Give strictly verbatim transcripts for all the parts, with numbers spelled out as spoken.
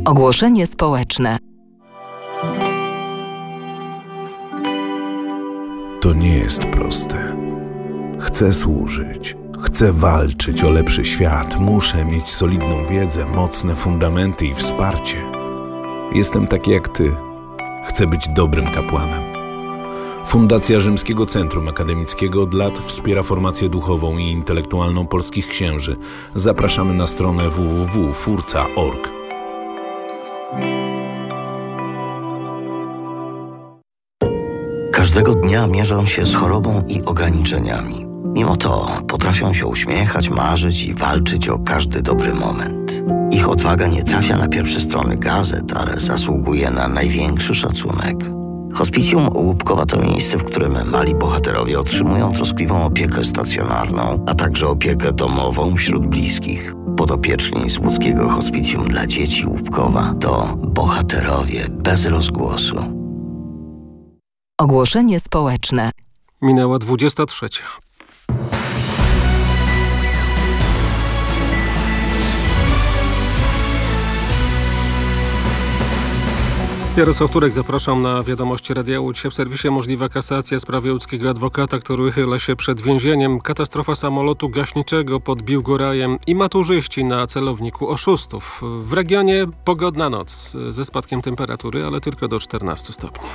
Ogłoszenie społeczne. To nie jest proste. Chcę służyć. Chcę walczyć o lepszy świat. Muszę mieć solidną wiedzę, mocne fundamenty i wsparcie. Jestem taki jak ty. Chcę być dobrym kapłanem. Fundacja Rzymskiego Centrum Akademickiego od lat wspiera formację duchową i intelektualną polskich księży. Zapraszamy na stronę w w w kropka furca kropka org. Każdego dnia mierzą się z chorobą i ograniczeniami. Mimo to potrafią się uśmiechać, marzyć i walczyć o każdy dobry moment. Ich odwaga nie trafia na pierwsze strony gazet, ale zasługuje na największy szacunek. Hospicjum Łupkowa to miejsce, w którym mali bohaterowie otrzymują troskliwą opiekę stacjonarną, a także opiekę domową wśród bliskich. Podopieczni z łódzkiego Hospicjum dla Dzieci Łupkowa to bohaterowie bez rozgłosu. Ogłoszenie społeczne. Minęła dwudziesta trzecia. Jarosław Turek, zapraszam na wiadomości Radia Łódź. W serwisie możliwa kasacja w sprawie łódzkiego adwokata, który uchyla się przed więzieniem. Katastrofa samolotu gaśniczego pod Biłgorajem i maturzyści na celowniku oszustów. W regionie pogodna noc ze spadkiem temperatury, ale tylko do czternastu stopni.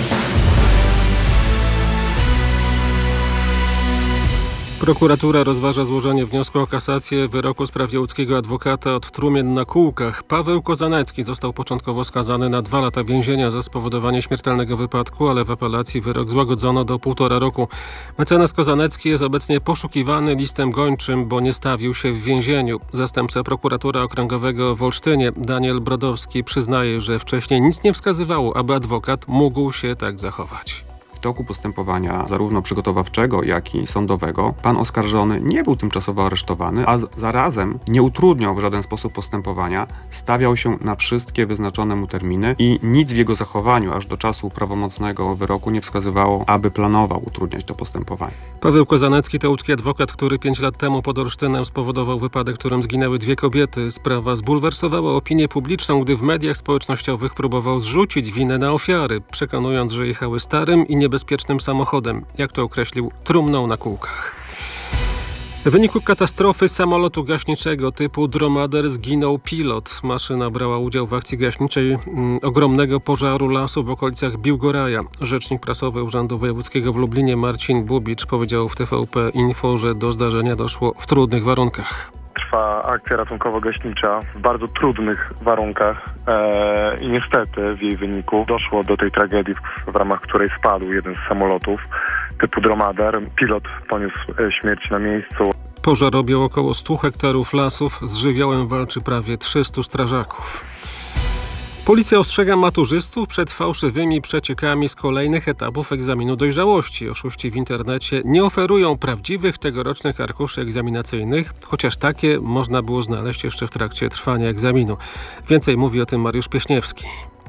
Prokuratura rozważa złożenie wniosku o kasację wyroku w sprawie łódzkiego adwokata od trumien na kółkach. Paweł Kozanecki został początkowo skazany na dwa lata więzienia za spowodowanie śmiertelnego wypadku, ale w apelacji wyrok złagodzono do półtora roku. Mecenas Kozanecki jest obecnie poszukiwany listem gończym, bo nie stawił się w więzieniu. Zastępca prokuratora okręgowego w Olsztynie, Daniel Brodowski, przyznaje, że wcześniej nic nie wskazywało, aby adwokat mógł się tak zachować. W toku postępowania zarówno przygotowawczego, jak i sądowego pan oskarżony nie był tymczasowo aresztowany, a zarazem nie utrudniał w żaden sposób postępowania, stawiał się na wszystkie wyznaczone mu terminy i nic w jego zachowaniu aż do czasu prawomocnego wyroku nie wskazywało, aby planował utrudniać to postępowanie. Paweł Kozanecki to łódzki adwokat, który pięć lat temu pod Olsztynem spowodował wypadek, w którym zginęły dwie kobiety. Sprawa zbulwersowała opinię publiczną, gdy w mediach społecznościowych próbował zrzucić winę na ofiary, przekonując, że jechały starym i niebezpiecznym samochodem, jak to określił, trumną na kółkach. W wyniku katastrofy samolotu gaśniczego typu Dromader zginął pilot. Maszyna brała udział w akcji gaśniczej mm, ogromnego pożaru lasu w okolicach Biłgoraja. Rzecznik prasowy Urzędu Wojewódzkiego w Lublinie Marcin Bubicz powiedział w T V P Info, że do zdarzenia doszło w trudnych warunkach. Trwa akcja ratunkowo-gaśnicza w bardzo trudnych warunkach e, i niestety w jej wyniku doszło do tej tragedii, w, w ramach której spadł jeden z samolotów typu Dromader. Pilot poniósł e, śmierć na miejscu. Pożar objął około stu hektarów lasów. Z żywiołem walczy prawie trzystu strażaków. Policja ostrzega maturzystów przed fałszywymi przeciekami z kolejnych etapów egzaminu dojrzałości. Oszuści w internecie nie oferują prawdziwych tegorocznych arkuszy egzaminacyjnych, chociaż takie można było znaleźć jeszcze w trakcie trwania egzaminu. Więcej mówi o tym Mariusz Pieśniewski.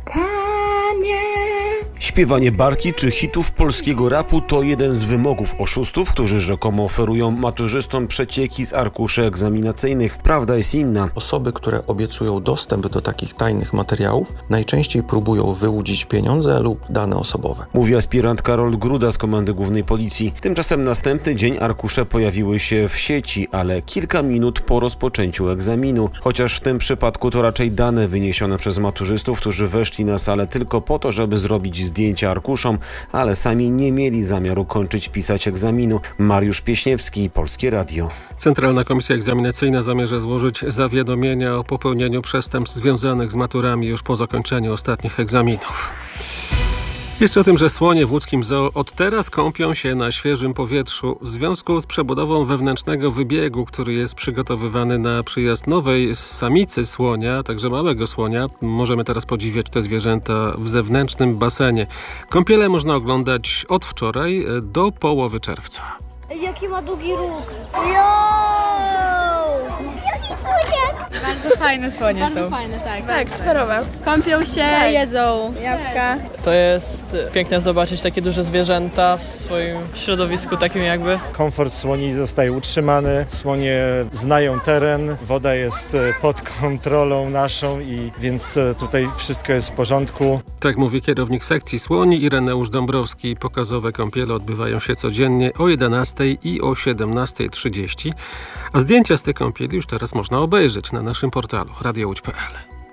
Śpiewanie barki czy hitów polskiego rapu to jeden z wymogów oszustów, którzy rzekomo oferują maturzystom przecieki z arkuszy egzaminacyjnych. Prawda jest inna. Osoby, które obiecują dostęp do takich tajnych materiałów, najczęściej próbują wyłudzić pieniądze lub dane osobowe. Mówi aspirant Karol Gruda z Komendy Głównej Policji. Tymczasem następny dzień arkusze pojawiły się w sieci, ale kilka minut po rozpoczęciu egzaminu. Chociaż w tym przypadku to raczej dane wyniesione przez maturzystów, którzy weszli na salę tylko po to, żeby zrobić zdjęcia arkuszom, ale sami nie mieli zamiaru kończyć pisać egzaminu. Mariusz Pieśniewski, Polskie Radio. Centralna Komisja Egzaminacyjna zamierza złożyć zawiadomienia o popełnieniu przestępstw związanych z maturami już po zakończeniu ostatnich egzaminów. Jeszcze o tym, że słonie w łódzkim zoo od teraz kąpią się na świeżym powietrzu w związku z przebudową wewnętrznego wybiegu, który jest przygotowywany na przyjazd nowej samicy słonia, także małego słonia. Możemy teraz podziwiać te zwierzęta w zewnętrznym basenie. Kąpiele można oglądać od wczoraj do połowy czerwca. Jaki ma długi róg! Jo! Jaki słoniak! Bardzo Bardzo fajne słonie Bardzo są. fajne, tak. Tak, superowe. Kąpią się, Tak. jedzą jabłka. To jest piękne zobaczyć takie duże zwierzęta w swoim środowisku takim jakby. Komfort słoni zostaje utrzymany, słonie znają teren, woda jest pod kontrolą naszą i więc tutaj wszystko jest w porządku. Tak mówi kierownik sekcji słoni Ireneusz Dąbrowski. Pokazowe kąpiele odbywają się codziennie o jedenastej i o siedemnastej trzydzieści, a zdjęcia z tej kąpieli już teraz można obejrzeć na naszym portalu radio łódź kropka pe el.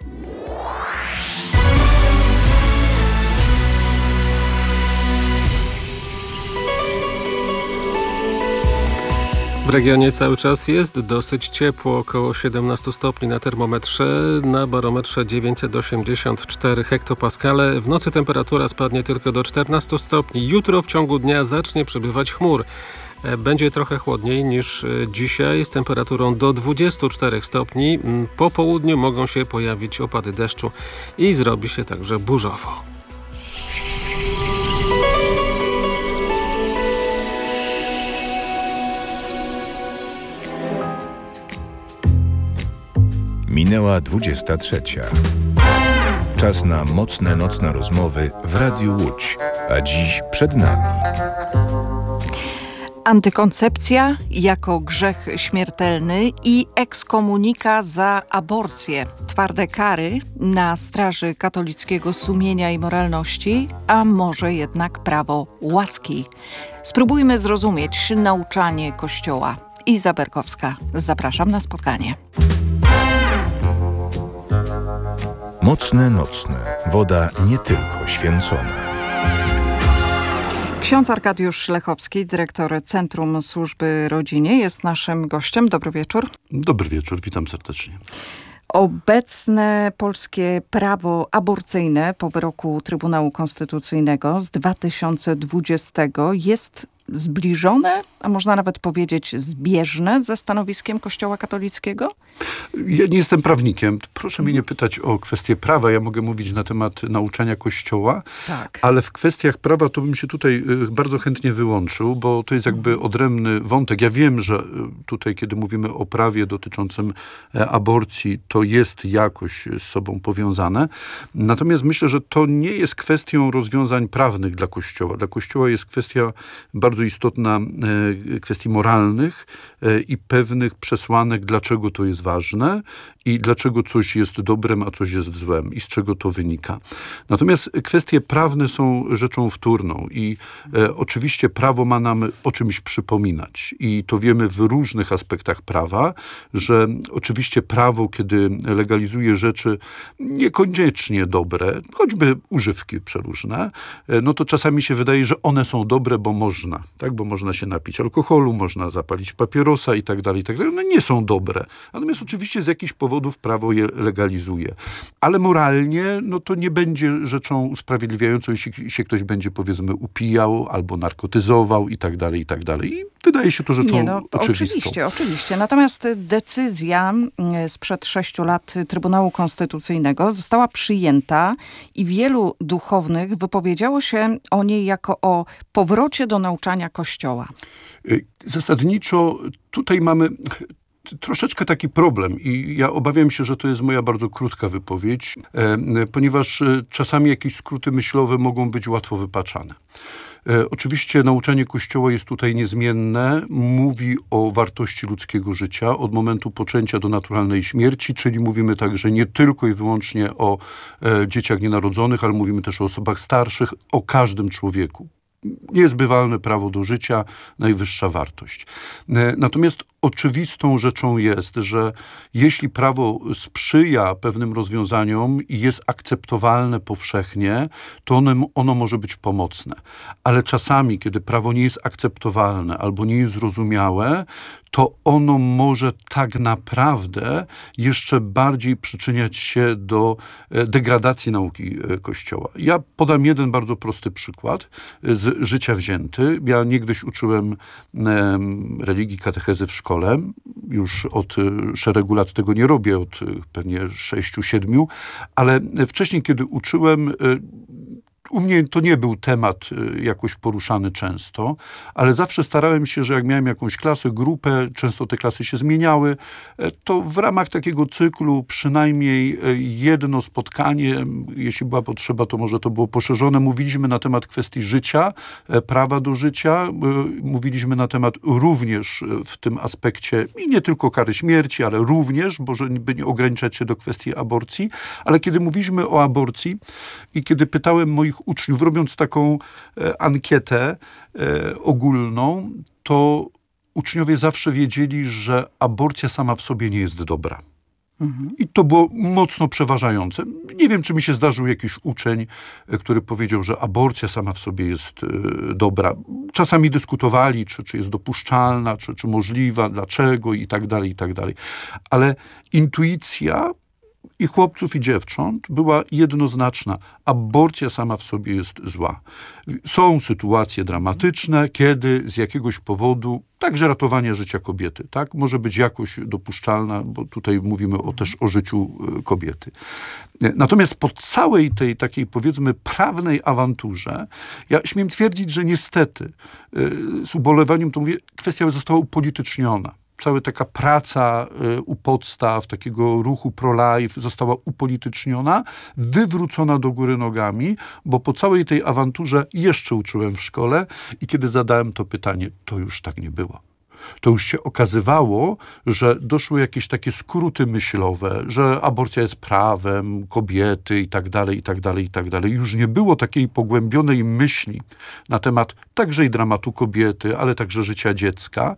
W regionie cały czas jest dosyć ciepło, około siedemnaście stopni na termometrze, na barometrze dziewięćset osiemdziesiąt cztery hektopaskale. W nocy temperatura spadnie tylko do czternastu stopni. Jutro w ciągu dnia zacznie przybywać chmur. Będzie trochę chłodniej niż dzisiaj z temperaturą do dwudziestu czterech stopni. Po południu mogą się pojawić opady deszczu i zrobi się także burzowo. Minęła dwudziesta trzecia. Czas na mocne nocne rozmowy w Radiu Łódź, a dziś przed nami antykoncepcja jako grzech śmiertelny i ekskomunika za aborcję. Twarde kary na straży katolickiego sumienia i moralności, a może jednak prawo łaski. Spróbujmy zrozumieć nauczanie Kościoła. Iza Berkowska, zapraszam na spotkanie. Mocne nocne. Woda nie tylko święcona. Ksiądz Arkadiusz Lechowski, dyrektor Centrum Służby Rodzinie, jest naszym gościem. Dobry wieczór. Dobry wieczór, witam serdecznie. Obecne polskie prawo aborcyjne po wyroku Trybunału Konstytucyjnego z dwa tysiące dwudziestego jest zbliżone, a można nawet powiedzieć zbieżne ze stanowiskiem Kościoła katolickiego? Ja nie jestem prawnikiem. Proszę mnie nie pytać o kwestie prawa. Ja mogę mówić na temat nauczania Kościoła, tak. Ale w kwestiach prawa to bym się tutaj bardzo chętnie wyłączył, bo to jest jakby odrębny wątek. Ja wiem, że tutaj, kiedy mówimy o prawie dotyczącym aborcji, to jest jakoś z sobą powiązane. Natomiast myślę, że to nie jest kwestią rozwiązań prawnych dla Kościoła. Dla Kościoła jest kwestia bardzo istotna kwestii moralnych i pewnych przesłanek, dlaczego to jest ważne i dlaczego coś jest dobrem, a coś jest złem i z czego to wynika. Natomiast kwestie prawne są rzeczą wtórną i e, oczywiście prawo ma nam o czymś przypominać i to wiemy w różnych aspektach prawa, że oczywiście prawo, kiedy legalizuje rzeczy niekoniecznie dobre, choćby używki przeróżne, e, no to czasami się wydaje, że one są dobre, bo można, tak? Bo można się napić alkoholu, można zapalić papierosa i tak dalej, i tak dalej. One nie są dobre. Natomiast oczywiście z jakichś powodów prawo je legalizuje. Ale moralnie, no to nie będzie rzeczą usprawiedliwiającą, jeśli się ktoś będzie, powiedzmy, upijał albo narkotyzował i tak dalej, i tak dalej. I wydaje się to rzeczą nie, no, oczywistą. Oczywiście, oczywiście. Natomiast decyzja sprzed sześciu lat Trybunału Konstytucyjnego została przyjęta i wielu duchownych wypowiedziało się o niej jako o powrocie do nauczania Kościoła. Zasadniczo tutaj mamy troszeczkę taki problem i ja obawiam się, że to jest moja bardzo krótka wypowiedź, e, ponieważ czasami jakieś skróty myślowe mogą być łatwo wypaczane. E, oczywiście nauczanie Kościoła jest tutaj niezmienne, mówi o wartości ludzkiego życia od momentu poczęcia do naturalnej śmierci, czyli mówimy także nie tylko i wyłącznie o e, dzieciach nienarodzonych, ale mówimy też o osobach starszych, o każdym człowieku. Niezbywalne prawo do życia, najwyższa wartość. Natomiast oczywistą rzeczą jest, że jeśli prawo sprzyja pewnym rozwiązaniom i jest akceptowalne powszechnie, to ono, ono może być pomocne. Ale czasami, kiedy prawo nie jest akceptowalne albo nie jest zrozumiałe, to ono może tak naprawdę jeszcze bardziej przyczyniać się do degradacji nauki Kościoła. Ja podam jeden bardzo prosty przykład z życia wzięty. Ja niegdyś uczyłem religii, katechezy w szkole. Już od szeregu lat tego nie robię, od pewnie sześciu, siedmiu, ale wcześniej, kiedy uczyłem, U mnie to nie był temat jakoś poruszany często, ale zawsze starałem się, że jak miałem jakąś klasę, grupę, często te klasy się zmieniały, to w ramach takiego cyklu przynajmniej jedno spotkanie, jeśli była potrzeba, to może to było poszerzone, mówiliśmy na temat kwestii życia, prawa do życia, mówiliśmy na temat również w tym aspekcie i nie tylko kary śmierci, ale również, bo żeby nie ograniczać się do kwestii aborcji, ale kiedy mówiliśmy o aborcji i kiedy pytałem moich uczniów, robiąc taką e, ankietę e, ogólną, to uczniowie zawsze wiedzieli, że aborcja sama w sobie nie jest dobra. Mhm. I to było mocno przeważające. Nie wiem, czy mi się zdarzył jakiś uczeń, który powiedział, że aborcja sama w sobie jest e, dobra. Czasami dyskutowali, czy, czy jest dopuszczalna, czy, czy możliwa, dlaczego i tak dalej, i tak dalej. Ale intuicja i chłopców, i dziewcząt była jednoznaczna. Aborcja sama w sobie jest zła. Są sytuacje dramatyczne, kiedy z jakiegoś powodu, także ratowanie życia kobiety, tak, może być jakoś dopuszczalna, bo tutaj mówimy o, też o życiu kobiety. Natomiast po całej tej takiej, powiedzmy, prawnej awanturze, ja śmiem twierdzić, że niestety, z ubolewaniem to mówię, kwestia została upolityczniona. Cała taka praca u podstaw takiego ruchu pro-life została upolityczniona, wywrócona do góry nogami, bo po całej tej awanturze jeszcze uczyłem w szkole i kiedy zadałem to pytanie, to już tak nie było. To już się okazywało, że doszły jakieś takie skróty myślowe, że aborcja jest prawem kobiety i tak dalej, i tak dalej, i tak dalej. Już nie było takiej pogłębionej myśli na temat także i dramatu kobiety, ale także życia dziecka.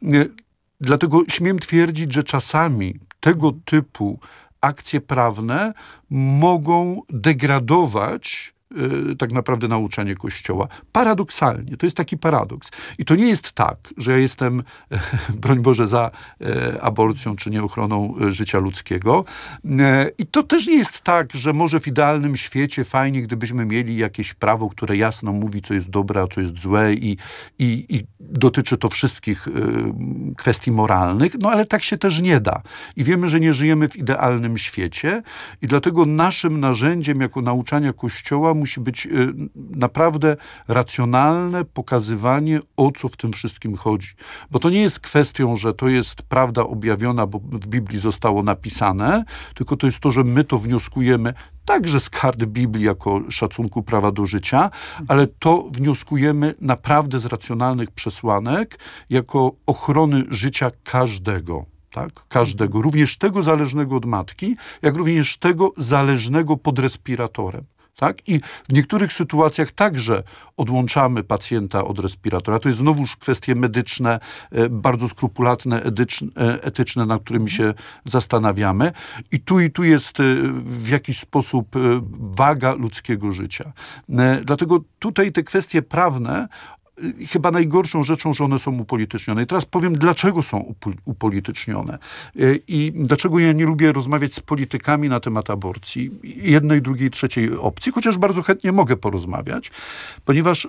Dlatego śmiem twierdzić, że czasami tego typu akcje prawne mogą degradować yy, tak naprawdę nauczanie Kościoła. Paradoksalnie, to jest taki paradoks. I to nie jest tak, że ja jestem, e, broń Boże, za e, aborcją czy nieochroną e, życia ludzkiego. E, I to też nie jest tak, że może w idealnym świecie fajnie, gdybyśmy mieli jakieś prawo, które jasno mówi, co jest dobre, a co jest złe i, i, i dotyczy to wszystkich e, kwestii moralnych, no ale tak się też nie da. I wiemy, że nie żyjemy w idealnym świecie i dlatego naszym narzędziem jako nauczania Kościoła musi być y, naprawdę racjonalne pokazywanie, o co w tym wszystkim chodzi. Bo to nie jest kwestią, że to jest prawda objawiona, bo w Biblii zostało napisane, tylko to jest to, że my to wnioskujemy także z kart Biblii jako szacunku prawa do życia, ale to wnioskujemy naprawdę z racjonalnych przesłanek jako ochrony życia każdego. Tak? Każdego, również tego zależnego od matki, jak również tego zależnego pod respiratorem. Tak? I w niektórych sytuacjach także odłączamy pacjenta od respiratora. To jest znowuż kwestie medyczne, bardzo skrupulatne, etyczne, nad którymi się zastanawiamy. I tu i tu jest w jakiś sposób waga ludzkiego życia. Dlatego tutaj te kwestie prawne chyba najgorszą rzeczą, że one są upolitycznione. I teraz powiem, dlaczego są upolitycznione i dlaczego ja nie lubię rozmawiać z politykami na temat aborcji, jednej, drugiej, trzeciej opcji, chociaż bardzo chętnie mogę porozmawiać, ponieważ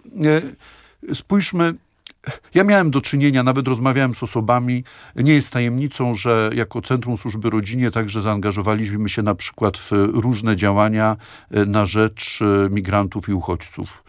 spójrzmy, ja miałem do czynienia, nawet rozmawiałem z osobami, nie jest tajemnicą, że jako Centrum Służby Rodzinie także zaangażowaliśmy się na przykład w różne działania na rzecz migrantów i uchodźców.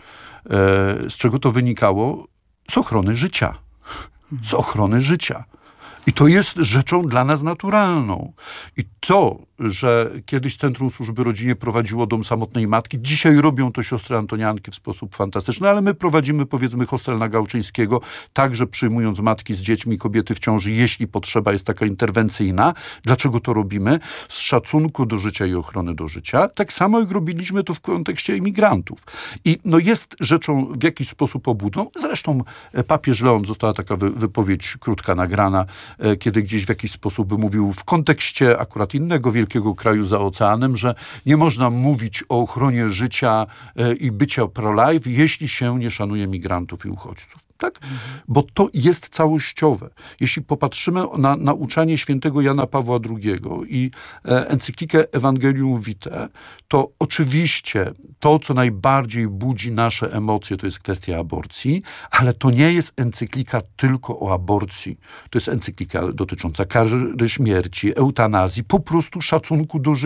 Z czego to wynikało? Z ochrony życia. Z ochrony życia. I to jest rzeczą dla nas naturalną. I to, że kiedyś Centrum Służby Rodzinie prowadziło Dom Samotnej Matki, dzisiaj robią to siostry Antonianki w sposób fantastyczny, ale my prowadzimy, powiedzmy, hostel na Gałczyńskiego, także przyjmując matki z dziećmi, kobiety w ciąży, jeśli potrzeba jest taka interwencyjna. Dlaczego to robimy? Z szacunku do życia i ochrony do życia. Tak samo jak robiliśmy to w kontekście imigrantów. I no jest rzeczą w jakiś sposób obłudną. Zresztą papież Leon, została taka wypowiedź krótka nagrana, kiedy gdzieś w jakiś sposób mówił w kontekście akurat innego wielkiego kraju za oceanem, że nie można mówić o ochronie życia i bycia pro-life, jeśli się nie szanuje migrantów i uchodźców. Tak? Mhm. Bo to jest całościowe. Jeśli popatrzymy na nauczanie świętego Jana Pawła drugiego i e, encyklikę Evangelium Vitae, to oczywiście to, co najbardziej budzi nasze emocje, to jest kwestia aborcji, ale to nie jest encyklika tylko o aborcji. To jest encyklika dotycząca kary śmierci, eutanazji, po prostu szacunku do życia.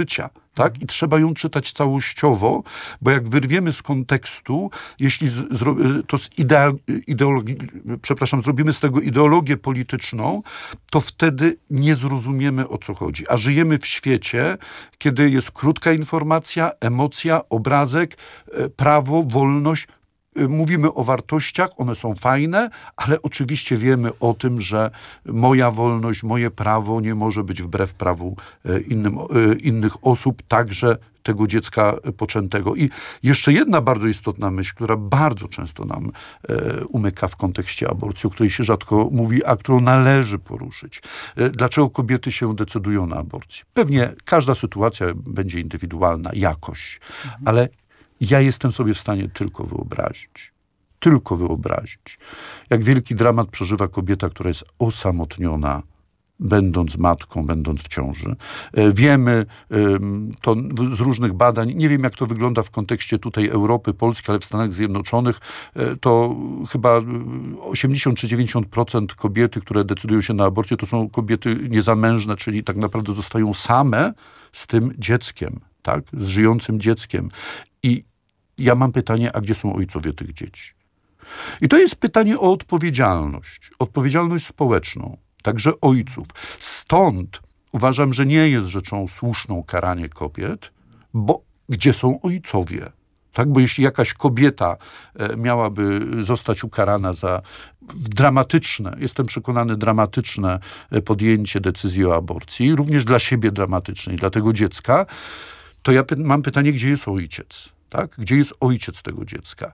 Tak? I trzeba ją czytać całościowo, bo jak wyrwiemy z kontekstu, jeśli z, z, to z ideal, ideologii, przepraszam, zrobimy z tego ideologię polityczną, to wtedy nie zrozumiemy, o co chodzi. A żyjemy w świecie, kiedy jest krótka informacja, emocja, obrazek, prawo, wolność. Mówimy o wartościach, one są fajne, ale oczywiście wiemy o tym, że moja wolność, moje prawo nie może być wbrew prawu innym, innych osób, także tego dziecka poczętego. I jeszcze jedna bardzo istotna myśl, która bardzo często nam e, umyka w kontekście aborcji, o której się rzadko mówi, a którą należy poruszyć. E, dlaczego kobiety się decydują na aborcję? Pewnie każda sytuacja będzie indywidualna jakoś, mhm. ale ja jestem sobie w stanie tylko wyobrazić, tylko wyobrazić, jak wielki dramat przeżywa kobieta, która jest osamotniona, będąc matką, będąc w ciąży. Wiemy to z różnych badań, nie wiem jak to wygląda w kontekście tutaj Europy, Polski, ale w Stanach Zjednoczonych to chyba osiemdziesiąt czy dziewięćdziesiąt procent kobiety, które decydują się na aborcję, to są kobiety niezamężne, czyli tak naprawdę zostają same z tym dzieckiem, tak? Z żyjącym dzieckiem. I ja mam pytanie, a gdzie są ojcowie tych dzieci? I to jest pytanie o odpowiedzialność, odpowiedzialność społeczną, także ojców. Stąd uważam, że nie jest rzeczą słuszną karanie kobiet, bo gdzie są ojcowie? Tak, bo jeśli jakaś kobieta miałaby zostać ukarana za dramatyczne, jestem przekonany, dramatyczne podjęcie decyzji o aborcji, również dla siebie dramatycznej, dla tego dziecka, to ja py- mam pytanie, gdzie jest ojciec? Tak? Gdzie jest ojciec tego dziecka?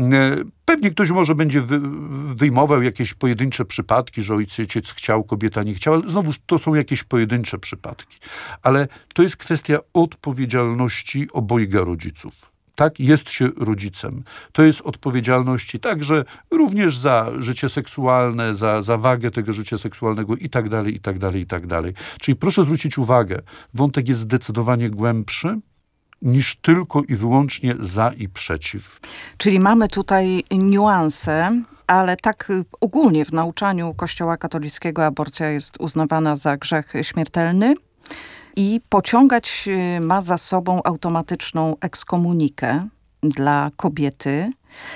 Pewnie ktoś może będzie wy, wyjmował jakieś pojedyncze przypadki, że ojciec chciał, kobieta nie chciała, ale znowuż to są jakieś pojedyncze przypadki. Ale to jest kwestia odpowiedzialności obojga rodziców. Tak, jest się rodzicem. To jest odpowiedzialności także również za życie seksualne, za, za wagę tego życia seksualnego i tak dalej, i tak dalej, i tak dalej. Czyli proszę zwrócić uwagę, wątek jest zdecydowanie głębszy niż tylko i wyłącznie za i przeciw. Czyli mamy tutaj niuanse, ale tak ogólnie w nauczaniu Kościoła katolickiego aborcja jest uznawana za grzech śmiertelny i pociągać ma za sobą automatyczną ekskomunikę dla kobiety.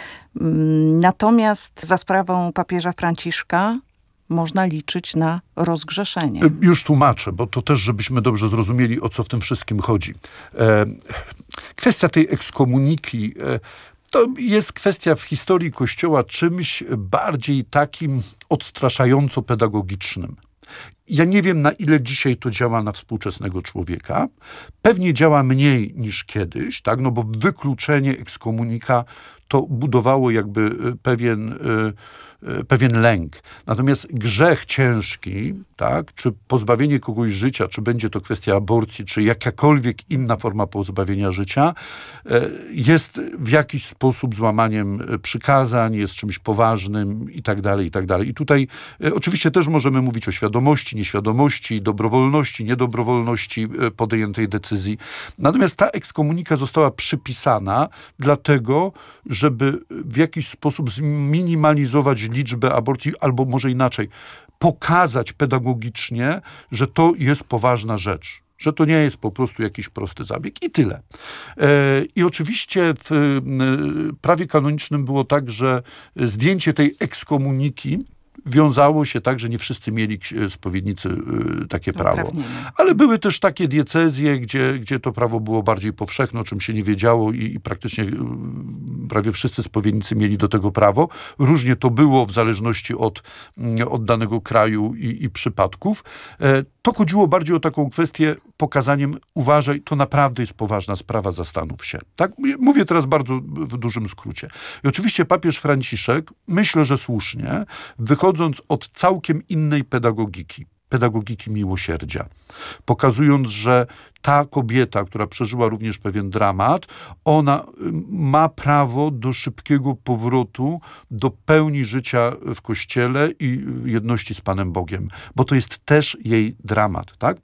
Natomiast za sprawą papieża Franciszka można liczyć na rozgrzeszenie. Już tłumaczę, bo to też, żebyśmy dobrze zrozumieli, o co w tym wszystkim chodzi. E, kwestia tej ekskomuniki e, to jest kwestia w historii Kościoła czymś bardziej takim odstraszająco pedagogicznym. Ja nie wiem, na ile dzisiaj to działa na współczesnego człowieka. Pewnie działa mniej niż kiedyś, tak? No bo wykluczenie, ekskomunika to budowało jakby pewien, pewien lęk. Natomiast grzech ciężki, tak? Czy pozbawienie kogoś życia, czy będzie to kwestia aborcji, czy jakakolwiek inna forma pozbawienia życia, jest w jakiś sposób złamaniem przykazań, jest czymś poważnym i tak dalej, i tak dalej. I tutaj oczywiście też możemy mówić o świadomości, nieświadomości, dobrowolności, niedobrowolności podjętej decyzji. Natomiast ta ekskomunika została przypisana dlatego, żeby w jakiś sposób zminimalizować liczbę aborcji, albo może inaczej, pokazać pedagogicznie, że to jest poważna rzecz. Że to nie jest po prostu jakiś prosty zabieg i tyle. I oczywiście w prawie kanonicznym było tak, że zdjęcie tej ekskomuniki wiązało się tak, że nie wszyscy mieli spowiednicy takie prawo. Ale były też takie diecezje, gdzie, gdzie to prawo było bardziej powszechne, o czym się nie wiedziało i, i praktycznie prawie wszyscy spowiednicy mieli do tego prawo. Różnie to było w zależności od, od danego kraju i, i przypadków. To chodziło bardziej o taką kwestię pokazaniem, uważaj, to naprawdę jest poważna sprawa, zastanów się. Tak? Mówię teraz bardzo w dużym skrócie. I oczywiście papież Franciszek, myślę, że słusznie, wychodząc od całkiem innej pedagogiki, pedagogiki miłosierdzia, pokazując, że ta kobieta, która przeżyła również pewien dramat, ona ma prawo do szybkiego powrotu do pełni życia w Kościele i jedności z Panem Bogiem, bo to jest też jej dramat, tak?